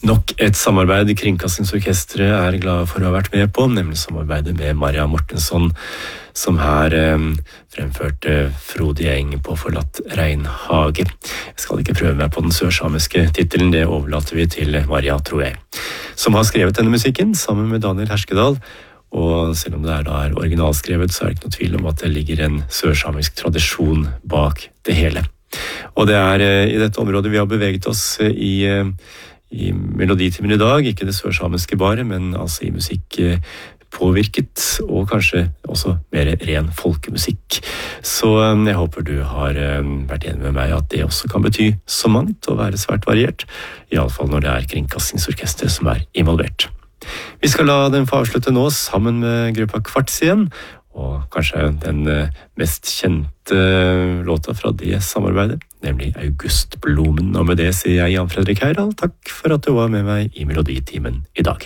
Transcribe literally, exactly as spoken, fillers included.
Nok et samarbeid Kringkastingsorkestret er glad for å ha vært med på, nemlig samarbeidet med Maria Mortensson, som her eh, fremførte Frode Eng på Forlatt Regnhage. Jeg skal ikke prøve meg på den sørsamiske titelen, det overlater vi til Maria, tror jeg, som har skrevet denne musikken sammen med Daniel Herskedal. Og selv om det er, da er originalskrevet, så er det ikke noe tvil om at det ligger en sørsamisk tradisjon bak det hele. Og det er eh, i dette området vi har beveget oss eh, i eh, i meloditimen i dag, ikke det sørsamiske bare, men altså i musikk påvirket, og kanskje også mer ren folkemusikk. Så jeg håper du har vært enig med meg at det også kan bety så mangt og være svært variert, i alle fall når det er Kringkastingsorkester som er involvert. Vi skal la den få avslutte nå sammen med gruppa Kvarts igjen, og kanskje den mest kjente låta fra det samarbeidet, nemlig Augustblomen. Og med det sier jeg Jan Fredrik Heyerdahl, takk for at du var med meg i Meloditimen i dag.